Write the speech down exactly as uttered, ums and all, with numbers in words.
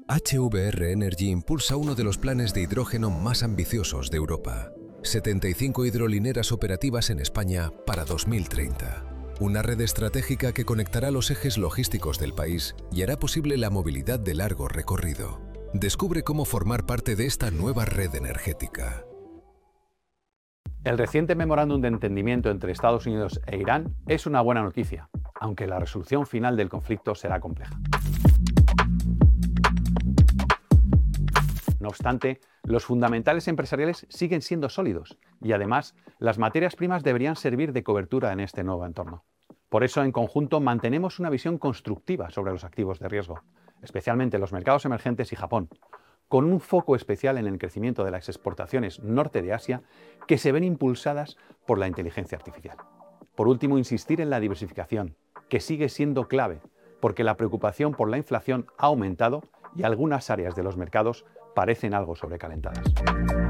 H V R Energy impulsa uno de los planes de hidrógeno más ambiciosos de Europa. setenta y cinco hidrolineras operativas en España para dos mil treinta. Una red estratégica que conectará los ejes logísticos del país y hará posible la movilidad de largo recorrido. Descubre cómo formar parte de esta nueva red energética. El reciente memorándum de entendimiento entre Estados Unidos e Irán es una buena noticia, aunque la resolución final del conflicto será compleja. No obstante, los fundamentales empresariales siguen siendo sólidos y además las materias primas deberían servir de cobertura en este nuevo entorno. Por eso, en conjunto, mantenemos una visión constructiva sobre los activos de riesgo, especialmente los mercados emergentes y Japón, con un foco especial en el crecimiento de las exportaciones norte de Asia que se ven impulsadas por la inteligencia artificial. Por último, insistir en la diversificación, que sigue siendo clave, porque la preocupación por la inflación ha aumentado y algunas áreas de los mercados parecen algo sobrecalentadas.